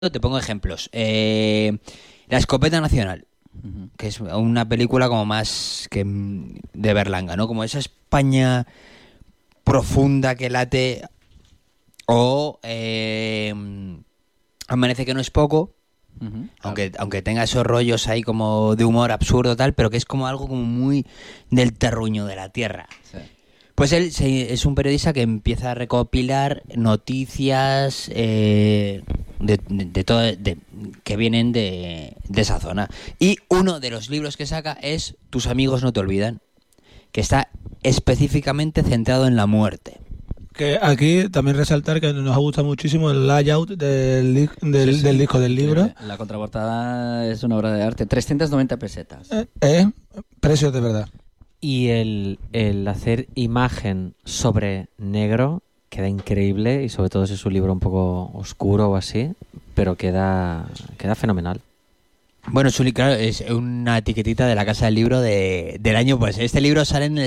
te pongo ejemplos. La escopeta nacional, que es una película como más que de Berlanga, ¿no? Como esa España profunda que late, o Amanece que no es poco, aunque tenga esos rollos ahí como de humor absurdo tal, pero que es como algo como muy del terruño de la tierra. Sí. Pues él es un periodista que empieza a recopilar noticias que vienen de esa zona. Y uno de los libros que saca es Tus amigos no te olvidan, que está específicamente centrado en la muerte. Que aquí también resaltar que nos ha gustado muchísimo el layout del disco del libro. La contraportada es una obra de arte. 390 pesetas. Precios de verdad. Y el hacer imagen sobre negro queda increíble, y sobre todo si es un libro un poco oscuro o así, pero queda fenomenal. Bueno, claro, es una etiquetita de la Casa del Libro del año, pues este libro sale en el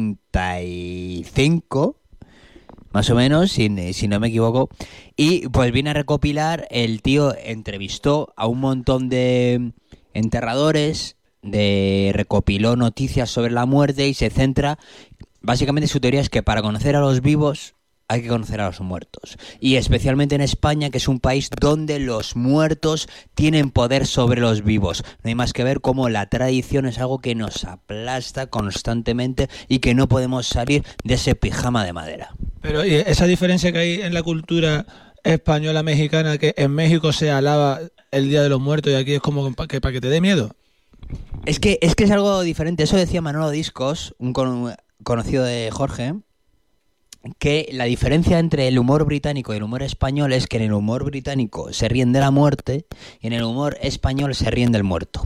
75, más o menos, si no me equivoco, y pues viene a recopilar, el tío entrevistó a un montón de enterradores, recopiló noticias sobre la muerte y se centra, básicamente su teoría es que para conocer a los vivos hay que conocer a los muertos, y especialmente en España, que es un país donde los muertos tienen poder sobre los vivos. No hay más que ver cómo la tradición es algo que nos aplasta constantemente y que no podemos salir de ese pijama de madera. Pero ¿y esa diferencia que hay en la cultura española mexicana, que en México se alaba el Día de los Muertos y aquí es como para que te dé miedo? Es que es algo diferente. Eso decía Manolo Discos, un conocido de Jorge, que la diferencia entre el humor británico y el humor español es que en el humor británico se ríen de la muerte y en el humor español se ríen del muerto.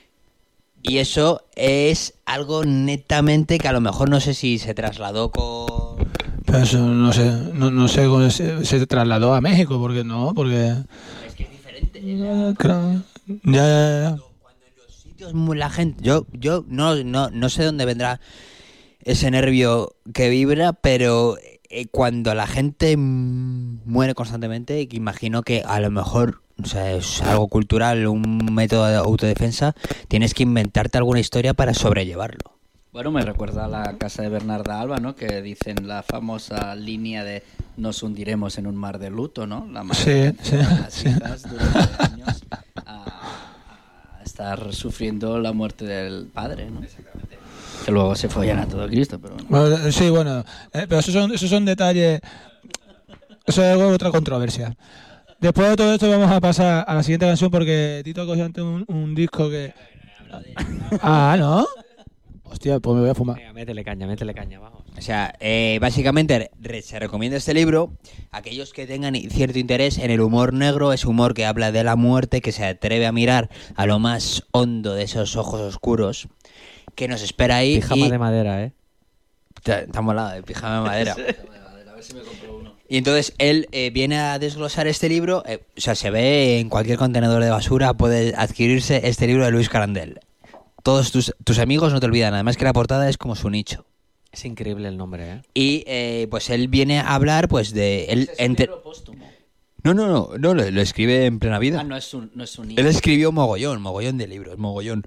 Y eso es algo netamente que a lo mejor no sé si se trasladó con... Pero eso no sé cómo se trasladó a México, porque Es que es diferente. Claro. Ya. Cuando en los sitios la gente... Yo no sé dónde vendrá ese nervio que vibra, pero cuando la gente muere constantemente, imagino que a lo mejor, o sea, es algo cultural, un método de autodefensa, tienes que inventarte alguna historia para sobrellevarlo. Bueno, me recuerda a la casa de Bernarda Alba, ¿no? Que dicen la famosa línea de nos hundiremos en un mar de luto, ¿no? La madre Sí. las hijas durante años a estar sufriendo la muerte del padre, ¿no? Exactamente. Que luego se follan a todo Cristo, pero bueno. Pero esos son detalles. Eso es otra controversia. Después de todo esto vamos a pasar a la siguiente canción, porque Tito ha cogido antes un disco que... ¿no? Hostia, pues me voy a fumar. Venga, métele caña, vamos. O sea, básicamente se recomienda este libro a aquellos que tengan cierto interés en el humor negro, ese humor que habla de la muerte, que se atreve a mirar a lo más hondo de esos ojos oscuros que nos espera ahí. Pijama de madera, ¿eh? Está molado, el pijama de madera. A ver si me compro uno. Y entonces él viene a desglosar este libro, o sea, se ve en cualquier contenedor de basura, puede adquirirse este libro de Luis Carandel. Todos tus amigos no te olvidan, además que la portada es como su nicho. Es increíble el nombre, ¿eh? Y pues él viene a hablar pues de... ¿Es un libro póstumo? No, lo escribe en plena vida. No es un Él escribió mogollón de libros, mogollón.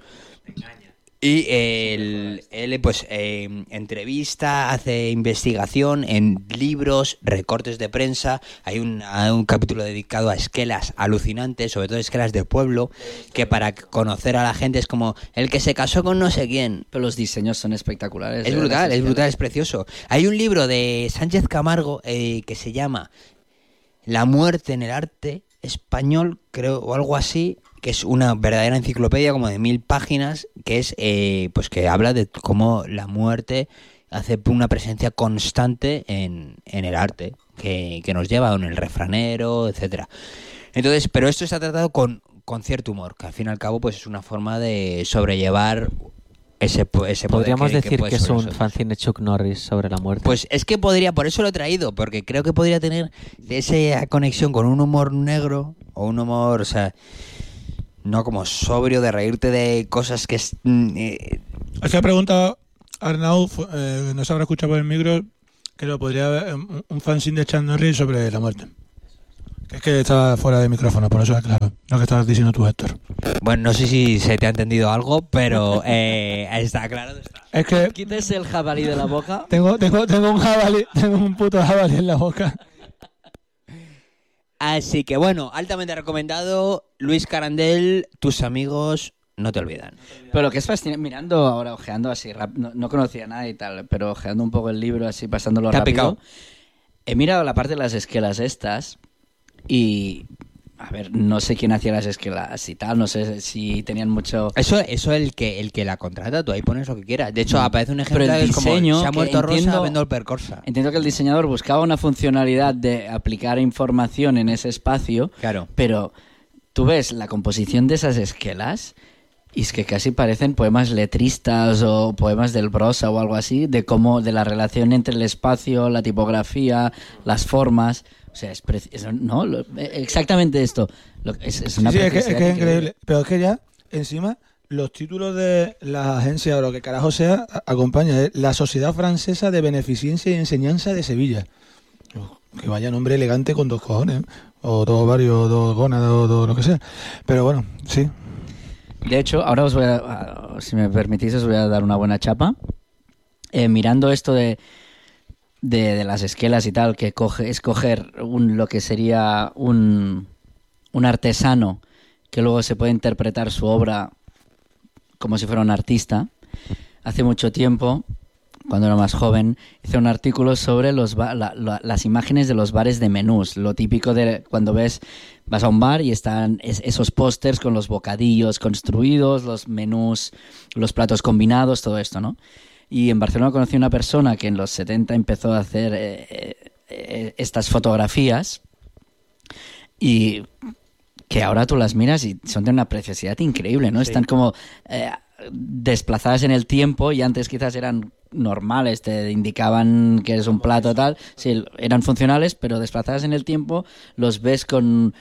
Y él pues entrevista, hace investigación en libros, recortes de prensa. Hay un capítulo dedicado a esquelas alucinantes, sobre todo esquelas de pueblo, que para conocer a la gente es como el que se casó con no sé quién. Pero los diseños son espectaculares. Es brutal, es precioso. Hay un libro de Sánchez Camargo que se llama La muerte en el arte español, creo, o algo así, que es una verdadera enciclopedia como de 1000 páginas, que es pues que habla de cómo la muerte hace una presencia constante en el arte que nos lleva en el refranero, etcétera. Entonces, pero esto está tratado con cierto humor, que al fin y al cabo pues es una forma de sobrellevar ese poder. Podríamos decir puede que es sobre un nosotros. fanzine de Chuck Norris sobre la muerte. Pues es que podría, por eso lo he traído, porque creo que podría tener esa conexión con un humor negro, o un humor, o sea, no como sobrio, de reírte de cosas que es... Es que ha preguntado Arnau, no se habrá escuchado por el micro, que lo podría haber un fanzine de Chuck Norris sobre la muerte. Es que estaba fuera de micrófono, por eso es claro lo que estabas diciendo tú, Héctor. Bueno, no sé si se te ha entendido algo, pero está claro. Es que Quites el jabalí de la boca. tengo un jabalí, tengo un puto jabalí en la boca. Así que bueno, altamente recomendado. Luis Carandel, tus amigos no te olvidan. Pero lo que es fascinante, mirando ahora, ojeando así, no conocía nada y tal, pero ojeando un poco el libro así, pasándolo ¿Te ha rápido. picado? He mirado la parte de las esquelas estas y... A ver, no sé quién hacía las esquelas y tal, no sé si tenían mucho... Eso el que la contrata, tú ahí pones lo que quieras. De hecho, aparece un ejemplo Pero el que es como diseño, se ha que muerto Rosa, entiendo- vendo el percorsa. Entiendo que el diseñador buscaba una funcionalidad de aplicar información en ese espacio, Claro. pero tú ves la composición de esas esquelas y es que casi parecen poemas letristas o poemas del Brosa o algo así, de la relación entre el espacio, la tipografía, las formas. O sea, exactamente esto. Es una Sí, es que preciosidad es increíble. Pero es que ya, encima, los títulos de las agencias o lo que carajo sea, acompaña. La Sociedad Francesa de Beneficencia y Enseñanza de Sevilla. Que vaya nombre elegante con dos cojones. O dos varios, dos gónadas, o dos lo que sea. Pero bueno, sí. De hecho, ahora si me permitís, os voy a dar una buena chapa. Mirando esto de las esquelas y tal, que es coger lo que sería un artesano que luego se puede interpretar su obra como si fuera un artista. Hace mucho tiempo, cuando era más joven, hice un artículo sobre las imágenes de los bares de menús. Lo típico de cuando vas a un bar y están esos pósters con los bocadillos construidos, los menús, los platos combinados, todo esto, ¿no? Y en Barcelona conocí a una persona que en los 70 empezó a hacer estas fotografías y que ahora tú las miras y son de una preciosidad increíble, ¿no? Sí. Están como desplazadas en el tiempo y antes quizás eran normales, te indicaban que es un plato tal, sí, eran funcionales, pero desplazadas en el tiempo los ves como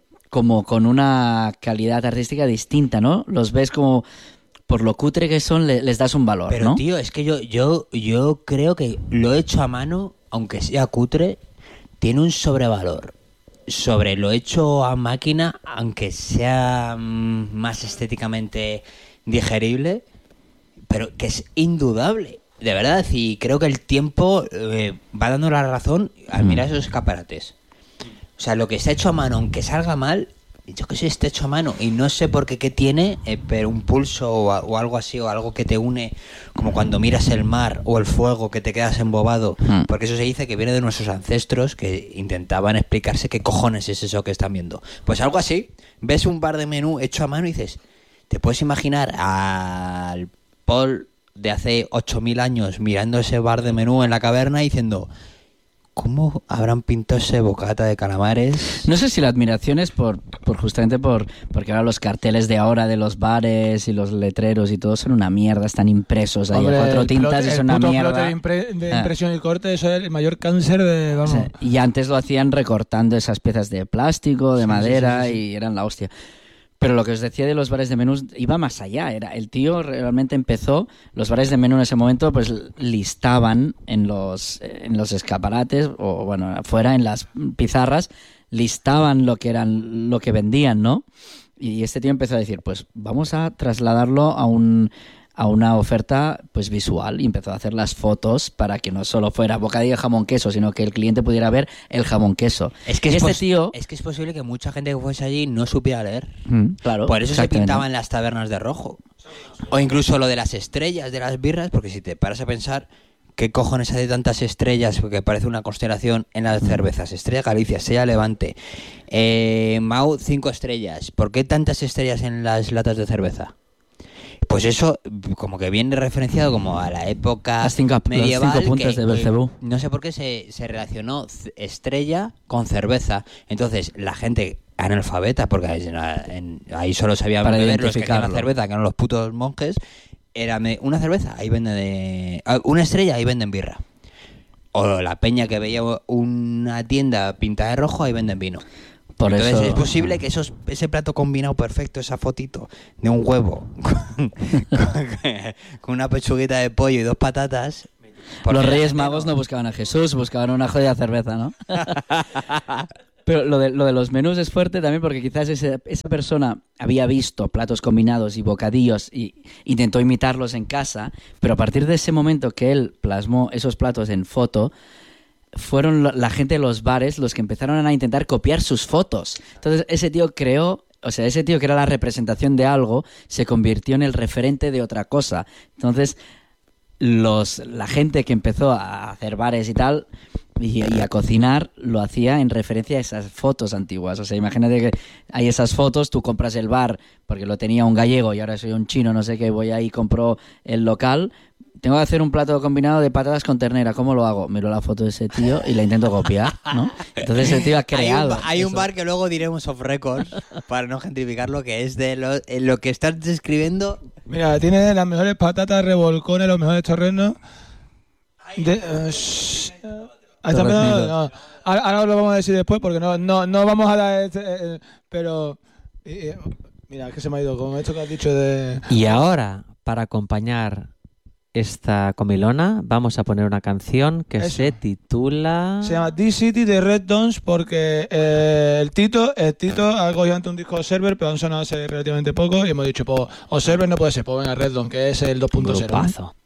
con una calidad artística distinta, ¿no? Los ves como... Por lo cutre que son, les das un valor, Pero ¿no? tío, es que yo creo que lo hecho a mano, aunque sea cutre, tiene un sobrevalor sobre lo hecho a máquina, aunque sea más estéticamente digerible, pero que es indudable, de verdad. Y creo que el tiempo va dando la razón al mirar esos escaparates. O sea, lo que está hecho a mano, aunque salga mal, yo que sé, está hecho a mano y no sé por qué tiene, pero un pulso o algo así, o algo que te une, como cuando miras el mar o el fuego, que te quedas embobado, porque eso se dice que viene de nuestros ancestros que intentaban explicarse qué cojones es eso que están viendo. Pues algo así, ves un bar de menú hecho a mano y dices, te puedes imaginar al Paul de hace 8000 años mirando ese bar de menú en la caverna y diciendo... ¿Cómo habrán pintado ese bocata de calamares? No sé si la admiración es justamente porque ahora los carteles de ahora de los bares y los letreros y todo son una mierda, están impresos ahí Hombre, a cuatro tintas y son una el puto mierda. plotter de impresión y corte, eso es el mayor cáncer de... Vamos. O sea, y antes lo hacían recortando esas piezas de plástico, de madera, sí. y eran la hostia. Pero lo que os decía de los bares de menús iba más allá. El tío realmente empezó, los bares de menú en ese momento pues listaban en los escaparates, o bueno, afuera en las pizarras, listaban lo que vendían, ¿no? Y este tío empezó a decir, pues vamos a trasladarlo a una oferta pues visual, y empezó a hacer las fotos para que no solo fuera bocadillo jamón queso, sino que el cliente pudiera ver el jamón queso. Es que Y es, tío, es que es posible que mucha gente que fuese allí no supiera leer. claro, Por eso se exactamente. pintaba en las tabernas de rojo. O incluso lo de las estrellas de las birras, porque si te paras a pensar, ¿qué cojones hay de tantas estrellas? Porque parece una constelación en las cervezas. Estrella Galicia, Estrella Levante, Mau 5 estrellas. ¿Por qué tantas estrellas en las latas de cerveza? Pues eso como que viene referenciado como a la época Las cinco medieval, puntas que, de Belcebú. no sé por qué se relacionó estrella con cerveza. Entonces la gente analfabeta, porque ahí solo sabían Para beber los que hacían la identificarlo. cerveza, que eran los putos monjes. Era una cerveza, ahí venden una estrella, ahí venden birra. O la peña que veía una tienda pintada de rojo, ahí venden vino. Por Entonces eso, es posible que ese plato combinado perfecto, esa fotito de un huevo con una pechuguita de pollo y 2 patatas. los porque la Reyes gente Magos no buscaban a Jesús, buscaban una joya cerveza, ¿no? Pero lo de los menús es fuerte también porque quizás esa persona había visto platos combinados y bocadillos y intentó imitarlos en casa, pero a partir de ese momento que él plasmó esos platos en foto, fueron la gente de los bares los que empezaron a intentar copiar sus fotos. Entonces ese tío creó, o sea, ese tío que era la representación de algo, se convirtió en el referente de otra cosa. Entonces la gente que empezó a hacer bares y tal y a cocinar lo hacía en referencia a esas fotos antiguas. O sea, imagínate que hay esas fotos, tú compras el bar porque lo tenía un gallego y ahora soy un chino, no sé qué, voy ahí y compro el local. Tengo que hacer un plato combinado de patatas con ternera. ¿Cómo lo hago? Miro la foto de ese tío y la intento copiar, ¿no? Entonces ese tío ha creado. Hay un bar que luego diremos off record para no gentrificarlo, que es de lo que estás describiendo. Mira, tiene las mejores patatas, revolcones, los mejores chorrenos. Ahora lo vamos a decir después porque no vamos a dar pero mira, es que se me ha ido con esto que has dicho de... Y ahora, para acompañar esta comilona, vamos a poner una canción que se titula... Se llama This City de Red Dons porque el Tito ha cogido antes un disco Observer, pero han sonado hace relativamente poco y hemos dicho, pues Observer no puede ser, pues venga Red Dons, que es el 2.0. Grupazo.